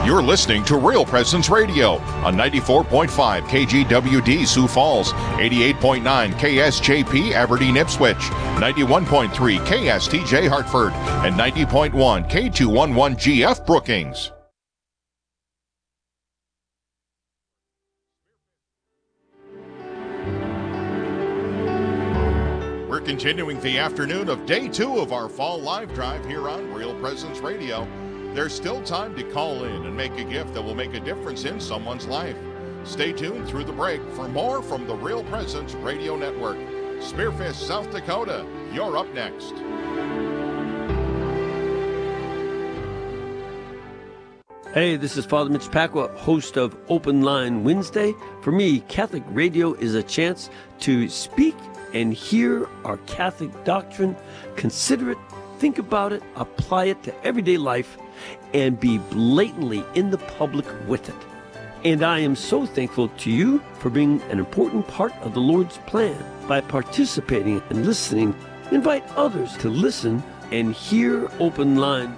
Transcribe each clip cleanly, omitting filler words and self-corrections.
You're listening to Real Presence Radio on 94.5 KGWD Sioux Falls, 88.9 KSJP Aberdeen Ipswich, 91.3 KSTJ Hartford, and 90.1 K211GF Brookings. We're continuing the afternoon of day 2 of our fall live drive here on Real Presence Radio. There's still time to call in and make a gift that will make a difference in someone's life. Stay tuned through the break for more from the Real Presence Radio Network. Spearfish, South Dakota, you're up next. Hey, this is Father Mitch Pacwa, host of Open Line Wednesday. For me, Catholic radio is a chance to speak and hear our Catholic doctrine, consider it, think about it, apply it to everyday life, and be blatantly in the public with it. And I am so thankful to you for being an important part of the Lord's plan. By participating and listening, invite others to listen and hear Open Line.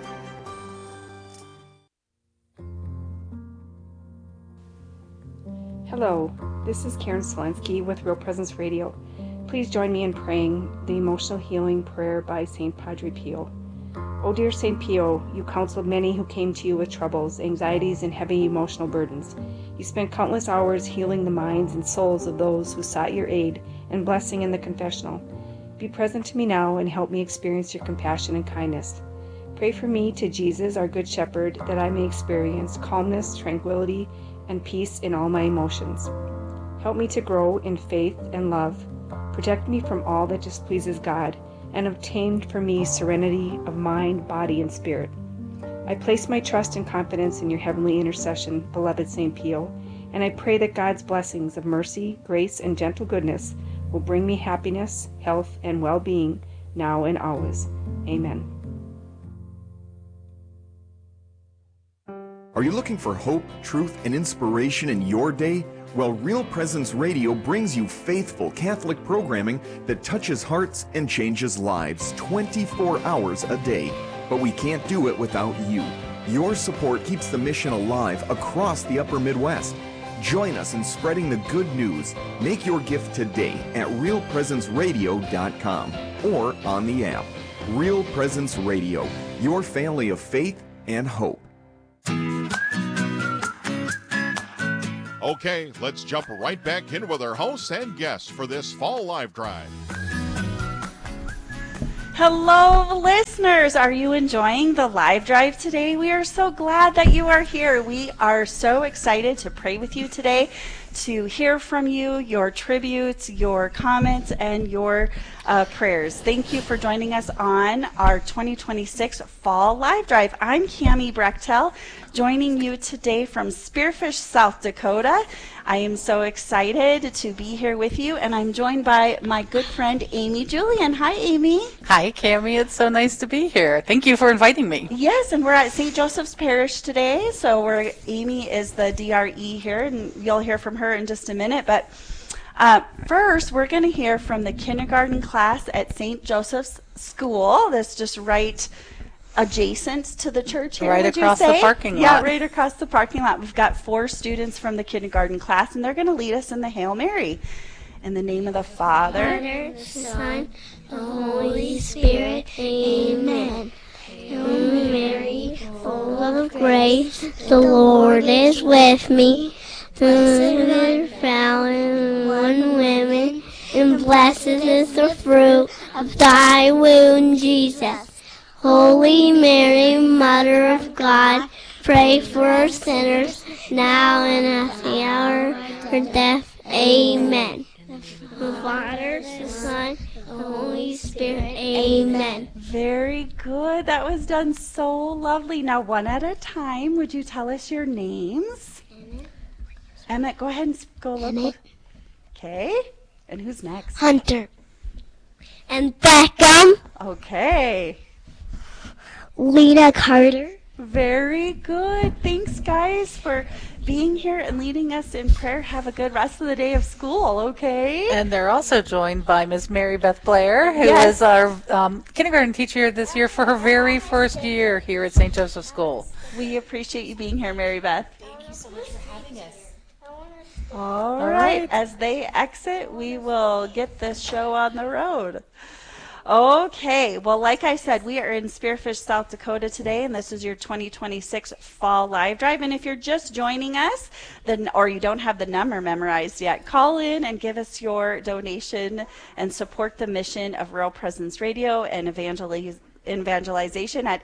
Hello, this is Karen Selensky with Real Presence Radio. Please join me in praying the emotional healing prayer by St. Padre Pio. O dear St. Pio, you counseled many who came to you with troubles, anxieties, and heavy emotional burdens. You spent countless hours healing the minds and souls of those who sought your aid and blessing in the confessional. Be present to me now and help me experience your compassion and kindness. Pray for me to Jesus, our Good Shepherd, that I may experience calmness, tranquility, and peace in all my emotions. Help me to grow in faith and love. Protect me from all that displeases God, and obtain for me serenity of mind, body, and spirit. I place my trust and confidence in your heavenly intercession, beloved St. Pio, and I pray that God's blessings of mercy, grace, and gentle goodness will bring me happiness, health, and well-being now and always. Amen. Are you looking for hope, truth, and inspiration in your day? Well, Real Presence Radio brings you faithful Catholic programming that touches hearts and changes lives 24 hours a day. But we can't do it without you. Your support keeps the mission alive across the Upper Midwest. Join us in spreading the good news. Make your gift today at realpresenceradio.com or on the app. Real Presence Radio, your family of faith and hope. Okay, let's jump right back in with our hosts and guests for this fall live drive. Hello, listeners. Are you enjoying the live drive today? We are so glad that you are here. We are so excited to pray with you today, to hear from you, your tributes, your comments, and your prayers. Thank you for joining us on our 2026 Fall Live Drive. I'm Cammie Brechtel, joining you today from Spearfish, South Dakota. I am so excited to be here with you, and I'm joined by my good friend Amy Julian. Hi, Amy. Hi, Cammie. It's so nice to be here. Thank you for inviting me. Yes, and we're at St. Joseph's Parish today, so Amy is the DRE here, and you'll hear from her in just a minute. But first, we're going to hear from the kindergarten class at St. Joseph's School. That's just right adjacent to the church here, right across the parking lot. Yeah, right across the parking lot. We've got 4 students from the kindergarten class, and they're going to lead us in the Hail Mary. In the name of the Father, Son, the Holy Spirit. Amen. Hail Mary, full of grace, the Lord is with me. Blessed art thou among women, and blessed is the fruit of thy womb, Jesus. Holy Mary, Mother of God, pray for us sinners, now and at the hour of our death. Amen. The Father, the Son, the Holy Spirit. Amen. Very good. That was done so lovely. Now, one at a time, would you tell us your names? Emmett, go ahead and go look. Okay. And who's next? Hunter. And Beckham. Okay. Lita Carter. Very good. Thanks, guys, for being here and leading us in prayer. Have a good rest of the day of school, okay? And they're also joined by Miss Mary Beth Blair, who Yes. is our kindergarten teacher this year for her very first year here at St. Joseph School. We appreciate you being here, Mary Beth. Thank you so much for having us. All right. As they exit, we will get this show on the road. Okay. Well, like I said, we are in Spearfish, South Dakota today, and this is your 2026 Fall Live Drive. And if you're just joining us, or you don't have the number memorized yet, call in and give us your donation and support the mission of Real Presence Radio and evangelization at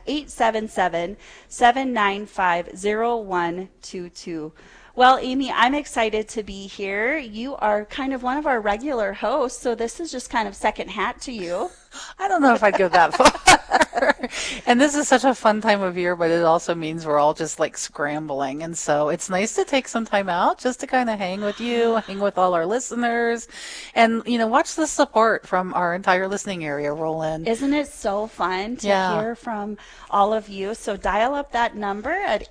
877-795-0122. Well, Amy, I'm excited to be here. You are kind of one of our regular hosts, so this is just kind of second hat to you. I don't know if I'd go that far. And this is such a fun time of year, but it also means we're all just like scrambling. And so it's nice to take some time out just to kind of hang with you, hang with all our listeners, and, watch the support from our entire listening area roll in. Isn't it so fun to hear from all of you? So dial up that number at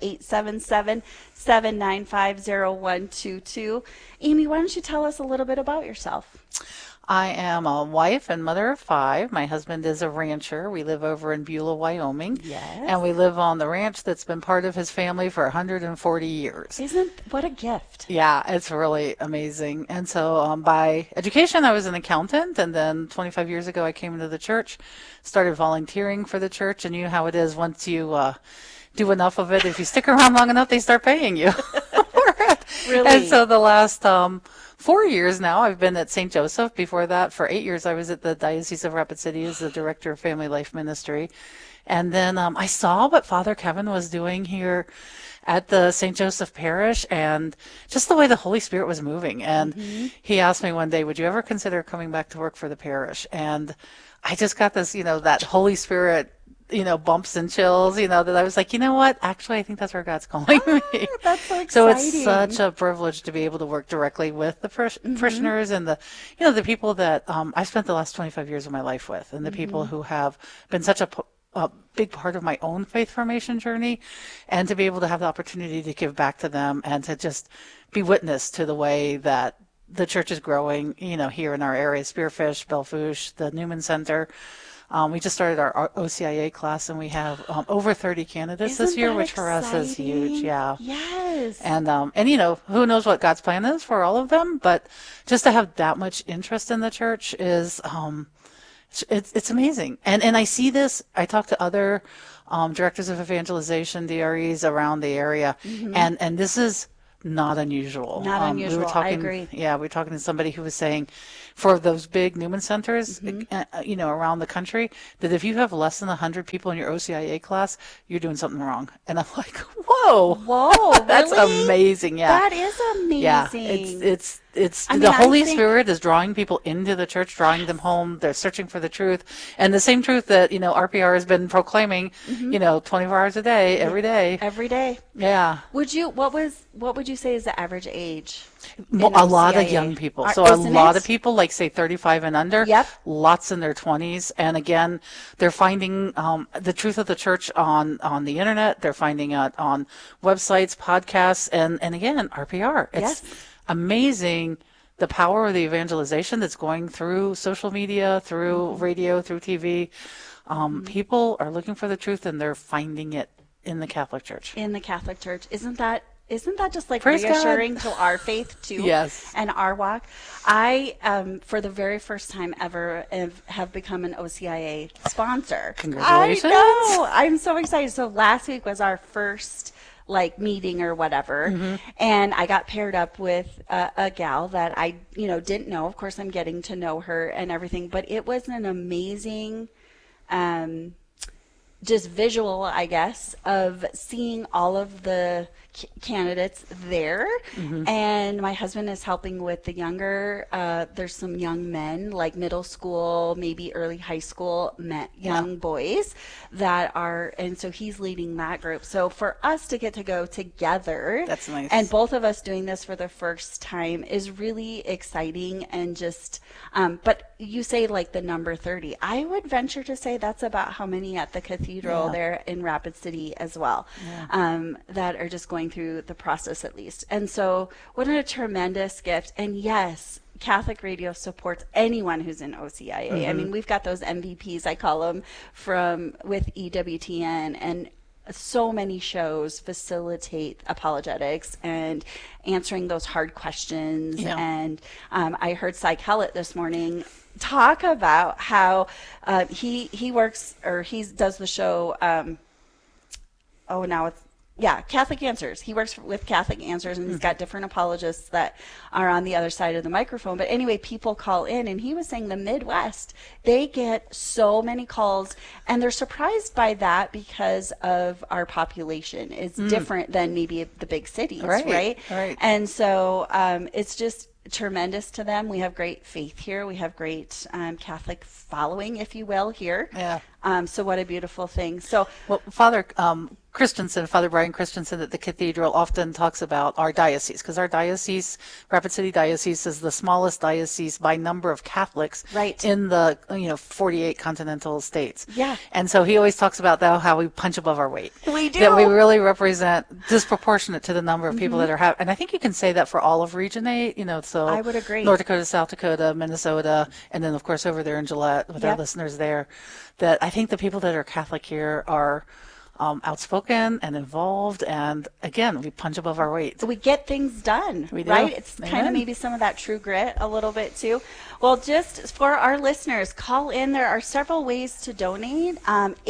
877-795-0122. Amy, why don't you tell us a little bit about yourself? I am a wife and mother of 5. My husband is a rancher. We live over in Beulah, Wyoming. Yes. And we live on the ranch that's been part of his family for 140 years. What a gift. Yeah, it's really amazing. And so by education, I was an accountant. And then 25 years ago, I came into the church, started volunteering for the church. And you know how it is once you do enough of it, if you stick around long enough, they start paying you. Really? And so the last 4 years now, I've been at St. Joseph. Before that, for 8 years, I was at the Diocese of Rapid City as the Director of Family Life Ministry. And then I saw what Father Kevin was doing here at the St. Joseph Parish and just the way the Holy Spirit was moving. And he asked me one day, would you ever consider coming back to work for the parish? And I just got this, that Holy Spirit bumps and chills, that I was like, what? Actually, I think that's where God's calling me. That's so exciting. So it's such a privilege to be able to work directly with the parishioners and the people that I spent the last 25 years of my life with, and the people who have been such a big part of my own faith formation journey, and to be able to have the opportunity to give back to them and to just be witness to the way that the church is growing, here in our area, Spearfish, Belle Fourche, the Newman Center. We just started our OCIA class, and we have over 30 candidates this year, which for us is huge. Yeah. Yes. And who knows what God's plan is for all of them, but just to have that much interest in the church is, it's amazing. And I see this, I talk to other directors of evangelization, DREs around the area, and this is not unusual. Not unusual. We were talking, I agree. Yeah, we were talking to somebody who was saying, for those big Newman centers, around the country, that if you have less than 100 people in your OCIA class, you're doing something wrong. And I'm like, whoa, that's really? Amazing. Yeah, that is amazing. Yeah, it's the Holy Spirit is drawing people into the church, drawing them home. They're searching for the truth, and the same truth that RPR has been proclaiming, 24 hours a day, every day. Every day. Yeah. What would you say is the average age? A lot of young people. So a lot of people, like say 35 and under. Yep. Lots in their 20s. And again, they're finding the truth of the church on the internet. They're finding it on websites, podcasts, and again, RPR. It's amazing the power of the evangelization that's going through social media, through radio, through TV. People are looking for the truth, and they're finding it in the Catholic Church. In the Catholic Church. Isn't that just like Praise reassuring God. to our faith too? Yes. And our walk. I, for the very first time ever, have become an OCIA sponsor. Congratulations. I know. I'm so excited. So last week was our first meeting or whatever, and I got paired up with a gal that I didn't know. Of course, I'm getting to know her and everything, but it was an amazing just visual, I guess, of seeing all of the candidates there, and my husband is helping with the younger. There's some young men, like middle school, maybe early high school young boys that are, and so he's leading that group. So for us to get to go together, that's nice, and both of us doing this for the first time is really exciting. And just but you say like the number 30, I would venture to say that's about how many at the cathedral there in Rapid City as well, that are just going through the process at least. And so what a tremendous gift. And yes, Catholic Radio supports anyone who's in OCIA. I mean, we've got those MVPs, I call them, with EWTN, and so many shows facilitate apologetics and answering those hard questions. And I heard Cy Kellett this morning talk about how he works, or he does the show Catholic Answers. He works with Catholic Answers, and he's got different apologists that are on the other side of the microphone. But anyway, people call in, and he was saying the Midwest, they get so many calls, and they're surprised by that because of our population. It's different than maybe the big cities, right? And so it's just tremendous to them. We have great faith here. We have great Catholic following, if you will, here. So what a beautiful thing. So, well, Father Brian Christensen at the cathedral often talks about our diocese, because our diocese, Rapid City Diocese, is the smallest diocese by number of Catholics in the 48 continental states. And so he always talks about how we punch above our weight. We do. That we really represent disproportionate to the number of people that are and I think you can say that for all of Region 8, so I would agree. North Dakota, South Dakota, Minnesota, and then of course over there in Gillette with our listeners there, that I think the people that are Catholic here are outspoken and involved, and again, we punch above our weight. We get things done, right? It's kind of maybe some of that true grit a little bit too. Well, just for our listeners, call in. There are several ways to donate.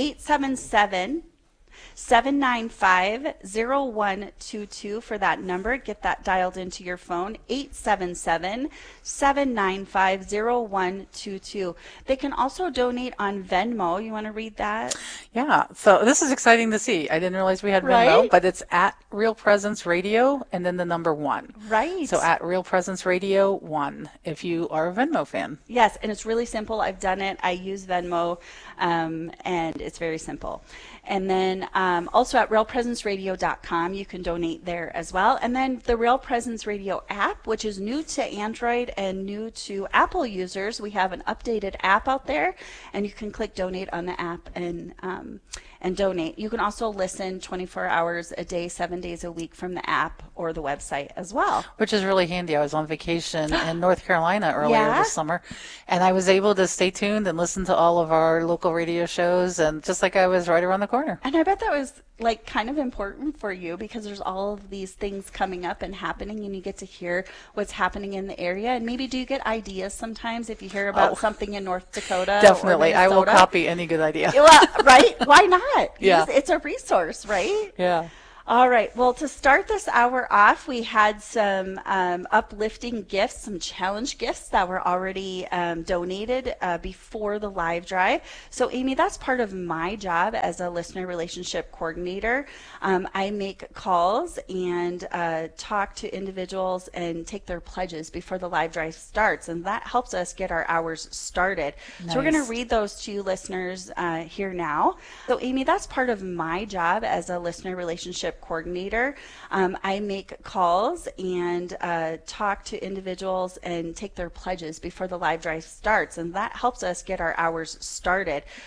877-795-0122 for that number. Get that dialed into your phone, 877-795-0122. They can also donate on Venmo. You want to read that? Yeah, so this is exciting to see. I didn't realize we had Venmo, but it's at Real Presence Radio and then the number 1. Right. So at Real Presence Radio 1 if you are a Venmo fan. Yes, and it's really simple. I've done it. I use Venmo, and it's very simple. And then also at realpresenceradio.com, you can donate there as well. And then the Real Presence Radio app, which is new to Android and new to Apple users. We have an updated app out there, and you can click donate on the app and donate. You can also listen 24 hours a day, 7 days a week from the app or the website as well. Which is really handy. I was on vacation in North Carolina earlier this summer, and I was able to stay tuned and listen to all of our local radio shows, and just like I was right around the corner. And I bet that was like kind of important for you, because there's all of these things coming up and happening, and you get to hear what's happening in the area. And maybe do you get ideas sometimes if you hear about something in North Dakota? Definitely. Or I will copy any good idea. Well, right? Why not? Yeah. It's a resource, right? Yeah. All right. Well, to start this hour off, we had some uplifting gifts, some challenge gifts that were already donated before the live drive. So, Amy, that's part of my job as a listener relationship coordinator. I make calls and talk to individuals and take their pledges before the live drive starts, and that helps us get our hours started. Nice. So we're going to read those to you listeners here now. So, Amy, that's part of my job as a listener relationship coordinator. I make calls and talk to individuals and take their pledges before the live drive starts, and that helps us get our hours started.